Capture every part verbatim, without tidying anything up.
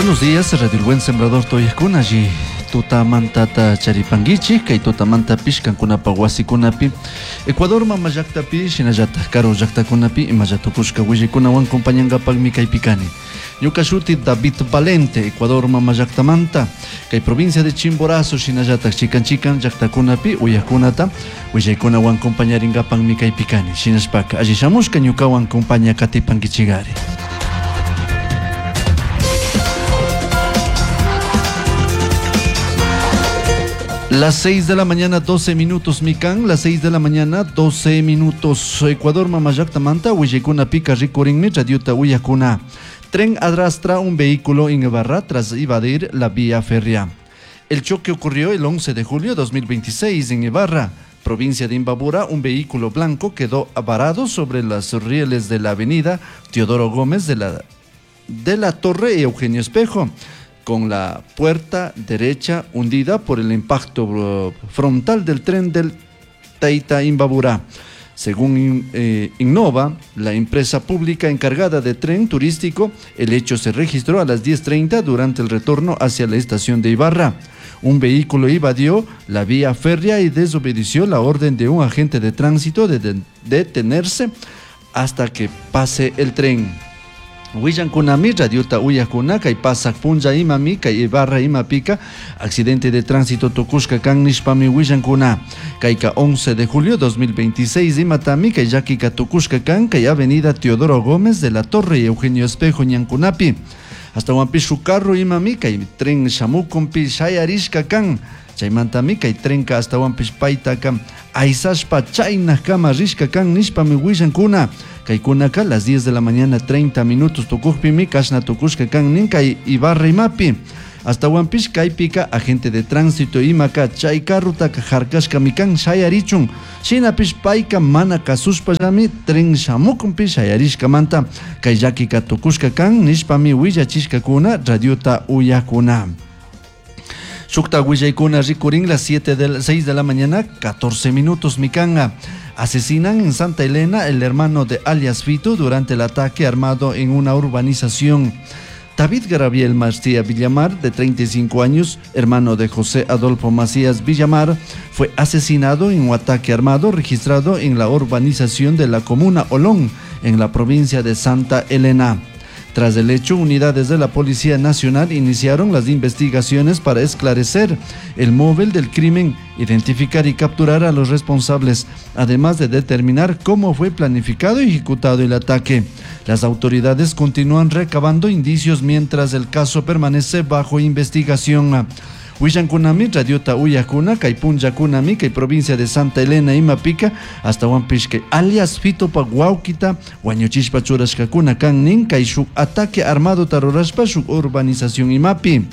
Buenos días, Radio El Buen Sembrador Toyescuna, allí tutamantata charipanguichi, kay tutamanta pishkan kunapa wasikunapi, Ecuador mama llaktapi, shinallata karo llaktakunapi, imallatukushka willikunawan compañangapagmi kay pikani. Yukashuti David Valente, Ecuador mama llaktamanta, kay provincia de Chimborazo, shinallata chikan chikan llaktakunapi, uyakunata, willikunawan compañaringapagmi kay pikani. Shinashpaka, allí shamushka ñukawan compaña katipangichigari. Las seis de la mañana, doce minutos, Mican. Las seis de la mañana, doce minutos. Ecuador, Mamayactamanta, Huillicuna, Pica, Ricorinmi, Radiuta, Huyacuna. Tren arrastra un vehículo en Ibarra tras evadir la vía férrea. El choque ocurrió el once de julio de dos mil veintiséis en Ibarra, provincia de Imbabura. Un vehículo blanco quedó varado sobre los rieles de la avenida Teodoro Gómez de la, de la Torre Eugenio Espejo, con la puerta derecha hundida por el impacto frontal del tren del Taita-Imbabura. Según eh, Innova, la empresa pública encargada de tren turístico, el hecho se registró a las diez treinta durante el retorno hacia la estación de Ibarra. Un vehículo evadió la vía férrea y desobedeció la orden de un agente de tránsito de, de detenerse hasta que pase el tren. Huillan kunami, radiota uyakuna, kay pasak punja imami, kay Ibarra imapika, accidente de tránsito tokushka kan nishpami huillan kuna, kayka once de julio dos mil veintiséis imatami, kay yakika tokushka kan, kay avenida Teodoro Gómez de la Torre y Eugenio Espejo ñankunapi. Hasta wampishu carro imami, kay tren shamukumpi shayarishka kan, chaymantami, kay trenka hasta wampish paita kan, aisashpa chayna kama rishka kan nishpami huillan kuna. Kaikunaka, las diez de la mañana, treinta minutos, Tukujpimi, Kashna Tukushka Kan Ninka y Ibarra y Mapi. Hasta Wampish, Kaipika, agente de tránsito, Imaka, Chaykaruta, Kajarkashka Mikan, Shayarichun, Shinapish Paika, Mana Kasushpajami, Tren Shamukumpi, Shayarishka Manta, Kayaki Katukushka Kan, Nishpami, Willachishka Kuna, Radiota Uyakuna. Shukta Willaykuna Rikurin, las siete de seis de la mañana, catorce minutos, Mikanga. Asesinan en Santa Elena el hermano de alias Fito durante el ataque armado en una urbanización. David Gabriel Macías Villamar, de treinta y cinco años, hermano de José Adolfo Macías Villamar, fue asesinado en un ataque armado registrado en la urbanización de la comuna Olón, en la provincia de Santa Elena. Tras el hecho, unidades de la Policía Nacional iniciaron las investigaciones para esclarecer el móvil del crimen, identificar y capturar a los responsables, además de determinar cómo fue planificado y ejecutado el ataque. Las autoridades continúan recabando indicios mientras el caso permanece bajo investigación. Huillan kunami, radiota uyakuna, kaipunja kunami, kay provincia de Santa Elena Imapica, hasta Wampishke, alias Fito pa Guauquita, Huañochishpa churashka kuna kan nin, kay shuk ataque armado tarorashpa shuk urbanización Imapi.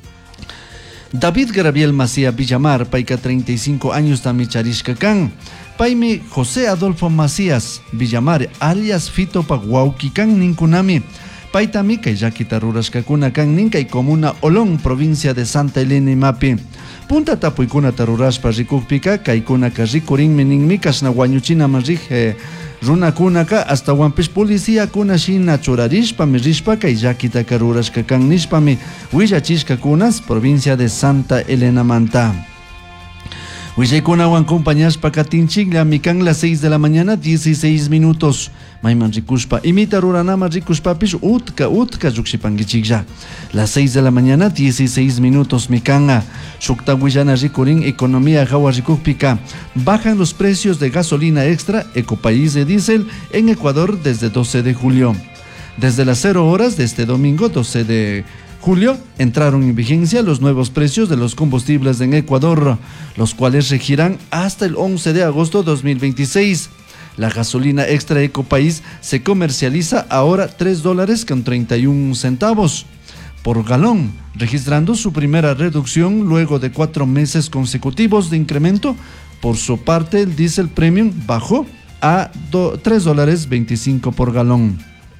David Gabriel Macías Villamar, paika treinta y cinco años tamicharishka kan. Paime José Adolfo Macías Villamar, alias Fito pa Guauqui kan nin kunami. Paitami, kay yakita rurashkakuna kan nin, kay comuna Olón, provincia de Santa Elena Imapi. Punta tapuykuna tarurashpa rikukpika, kay kunaka rikurinmi ninmi kashna wañuchina marij eh, runakunaka hasta wampish policía kuna shina churarishpa mirishpa kay yakita karurashka kan nishpami willachishka kunas, provincia de Santa Elena Manta. Huillaykunawan compañashpa katinchiklla mikan las seis de la mañana, dieciséis minutos. Mayman rikushpa imita ruranama rikushpapish utka utka llukshipangichiklla. Las seis de la mañana, dieciséis minutos, mikanga. Shukta Huillana rikurin economía jawa rikukpika. Bajan los precios de gasolina extra Ecopaís de diésel en Ecuador desde doce de julio. Desde las cero horas de este domingo, doce de julio, entraron en vigencia los nuevos precios de los combustibles en Ecuador, los cuales regirán hasta el once de agosto de dos mil veintiséis. La gasolina extra Ecopaís se comercializa ahora tres dólares con treinta y un centavos por galón, registrando su primera reducción luego de cuatro meses consecutivos de incremento. Por su parte, el diésel premium bajó a tres dólares veinticinco por galón.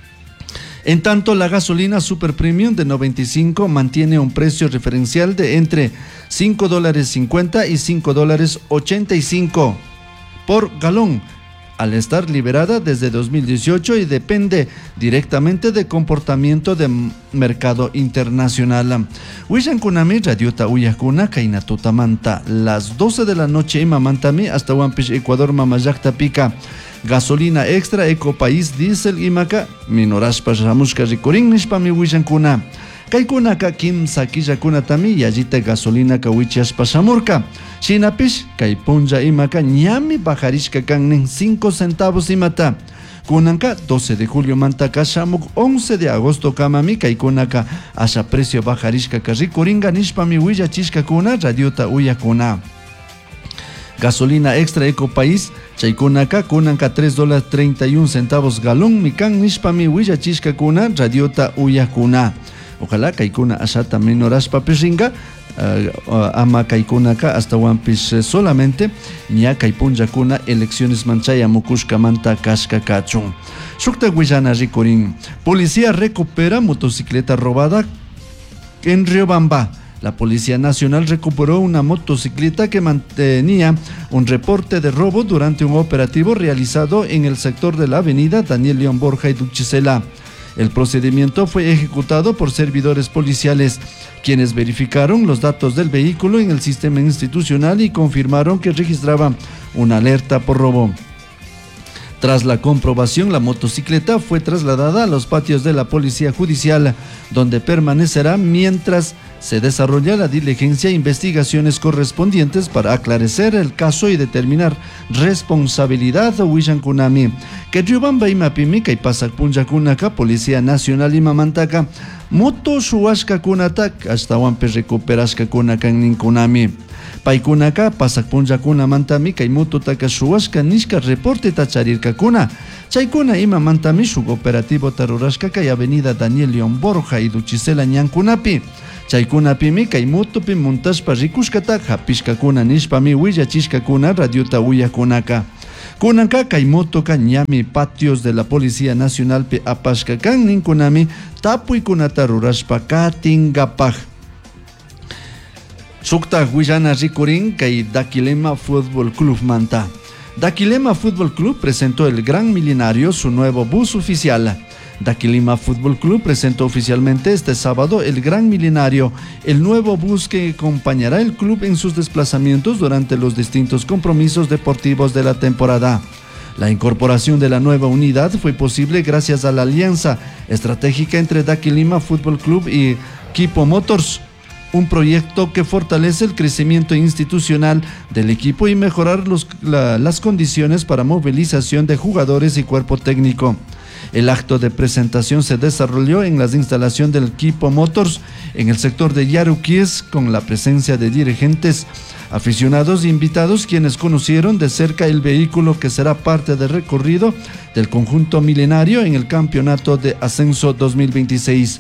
En tanto, la gasolina Super Premium de noventa y cinco mantiene un precio referencial de entre cinco dólares cincuenta y cinco dólares ochenta y cinco por galón, al estar liberada desde dos mil dieciocho y depende directamente del comportamiento del mercado internacional. Huillan kunami radiota uyakuna kainatuta manta las doce de la noche ima mantami hasta Huampish Ecuador mamayakta pica gasolina extra eco país diesel imaka minorashpa ramushka rikurin nishpami huillan kuna. Kaikunaka kimsa killakunatami yallita gasolina kawichashpa shamurka. Shinapish kay punja imaka ñami bajarishka kannin cinco centavos imata. Kunanka doce de julio mantaka shamuk once de agosto kamami kaikunaka asha precio bajarishka karikuringa nishpami willachishka kuna radiota uyakuna. Gasolina extra eco país chaykunaka kunanka tres dólares treinta y un centavos galón mikan nishpami willachishka kuna radiota uyakuna. Ojalá kaikuna ashata minorashpa pishinga uh, uh, ama kaikunaka hasta Huampish solamente ña kaipunja kuna elecciones manchaya mukushka manta kashka kachun. Shukta Guillana rikurin. Policía recupera motocicleta robada en Riobamba. La Policía Nacional recuperó una motocicleta que mantenía un reporte de robo durante un operativo realizado en el sector de la avenida Daniel León Borja y Duchisela. El procedimiento fue ejecutado por servidores policiales, quienes verificaron los datos del vehículo en el sistema institucional y confirmaron que registraba una alerta por robo. Tras la comprobación, la motocicleta fue trasladada a los patios de la Policía Judicial, donde permanecerá mientras se desarrolla la diligencia e investigaciones correspondientes para aclarecer el caso y determinar responsabilidad de Huillan Kunami. Que Riobamba imapimi kay pasak punja kunaka Policía Nacional imamantaka moto shuashka kunatak hasta Huampe recuperashka kunakan nin Kunami. Paikunaka pasak punja kunamantami kay moto taka shuashka nishka reporte tacharirka kuna. Chaykuna imamantami shuk operativo tarurashka kay avenida Daniel León Borja y Duchisela ñankunapi. Chaykunapimi kay motopi montashpa rikushkata hapishkakuna nishpami willachishkakuna radiota uyakunaka. Kunanka kay motoka ñami patios de la Policía Nacional pe apashkakan ninkunami tapuykunata rurashpa katingapaj. Shukta Guillana rikurin kay Daquilema Fútbol Club manta. Daquilema Fútbol Club presentó el Gran Milenario, su nuevo bus oficial. Daquilima Fútbol Club presentó oficialmente este sábado el Gran Milenario, el nuevo bus que acompañará el club en sus desplazamientos durante los distintos compromisos deportivos de la temporada. La incorporación de la nueva unidad fue posible gracias a la alianza estratégica entre Daquilima Fútbol Club y Kipo Motors, un proyecto que fortalece el crecimiento institucional del equipo y mejorar los, la, las condiciones para movilización de jugadores y cuerpo técnico. El acto de presentación se desarrolló en las instalaciones del Kipo Motors en el sector de Yaruquíes con la presencia de dirigentes, aficionados e invitados quienes conocieron de cerca el vehículo que será parte del recorrido del conjunto milenario en el campeonato de ascenso dos mil veintiséis.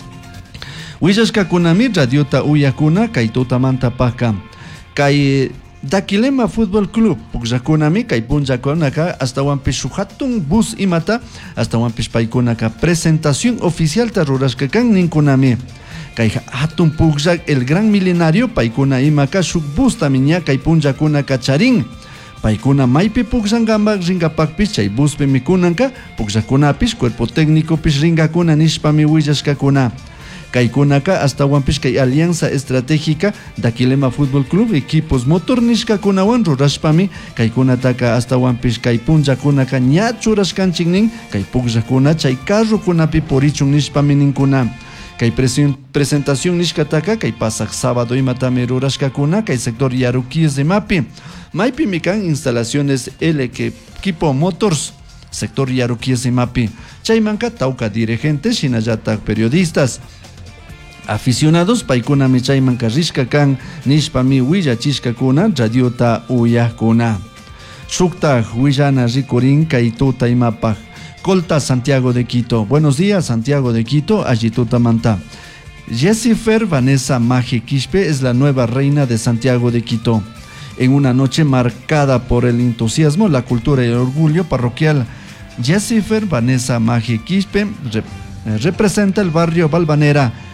Huillashka kunami radiota uyakuna kaituta manta paka. Kay Daquilema Fútbol Club pukllakunami kay punllakunaka hasta Huampish hatun bus imata hasta Huampish paykunaka presentación oficial tarurashka kan ninkunami. Kay hatun pukllak el Gran Milenario paykuna imaka shuk bus tamiña kay punllakunaka charin. Paykuna maypi pukllangambak ringapakpish chay buspi mikunanka pukllakunapish cuerpo técnico pish ringakuna nishpami willashkakuna. Kaikunaka hasta Huampish kay alianza estratégica Daquilema Fútbol Club equipos motor nishkakunawan rurashpami kaikunataka hasta Huampish kay punllakunaka ña churashkanchiknin kay pukllakuna chay carrukunapi porichun nishpami ninkuna. Kay presentación nishkataka kay pasak sábado imatami rurashkakuna kay sector Yaruquíes de Mapi. Maypi mikan instalaciones L Kipo Motors sector Yaruquíes de Mapi. Chaymanka tauka dirigentes shinallatak periodistas. Aficionados paykuna michayman karishka kan nishpami willachishkakuna radiota uyakuna. Shukta Huillana rikurin kay tuta imapaj. Colta Santiago de Quito. Buenos días Santiago de Quito, allí tuta manta. Jessifer Vanessa Maje Quispe es la nueva reina de Santiago de Quito. En una noche marcada por el entusiasmo, la cultura y el orgullo parroquial, Jessifer Vanessa Maje Quispe rep representa el barrio Balvanera,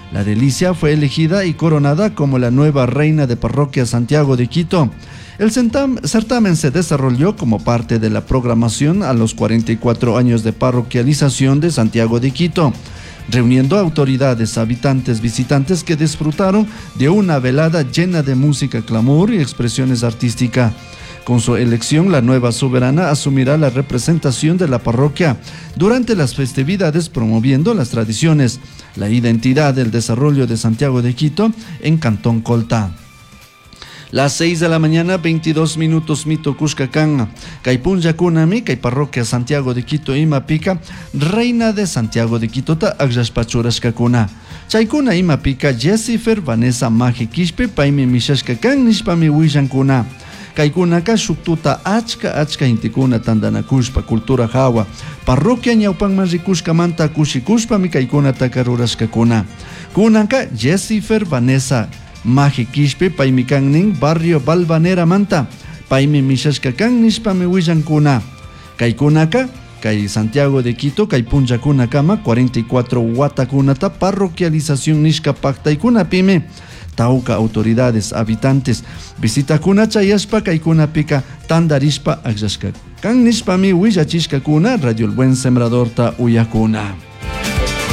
La Delicia fue elegida y coronada como la nueva reina de Parroquia Santiago de Quito. El certamen se desarrolló como parte de la programación a los cuarenta y cuatro años de parroquialización de Santiago de Quito, reuniendo autoridades, habitantes, visitantes que disfrutaron de una velada llena de música, clamor y expresiones artísticas. Con su elección, la nueva soberana asumirá la representación de la parroquia durante las festividades, promoviendo las tradiciones, la identidad del desarrollo de Santiago de Quito en Cantón Colta. Las seis de la mañana, veintidós minutos, mito Cuscacán, Caipún Yacunami, Cay Parroquia Santiago de Quito Ima Pica, Reina de Santiago de Quito, Ta Agashpachurashkakuna. Chaykuna Ima Pica, Jessifer, Vanessa Maji Quispe, Paimi Mishashkakan, Nishpami Wishankuna. Kaikunaka shuktuta achka achka intikuna tandanakushpa cultura hawa. Parroquia ñaupanman rikushka manta kushikushpa mi kaikuna takarurashkakuna. Kunanka Jessifer Vanessa Maji Quispe paimi kanning barrio Balvanera manta. Paimi mishashkakan nishpami willankuna. Kaikunaka Kay Santiago de Quito, Kay Punchakuna Kama, cuarenta y cuatro Watakunata, parroquialización Nishka Pactaikuna Pime. Tauca, autoridades, habitantes, visita kuna chayaspa, kaikuna pica, tandarispa, axashka. Kan nishpa mi willachishka kuna, Radio El Buen Sembrador ta uyakuna.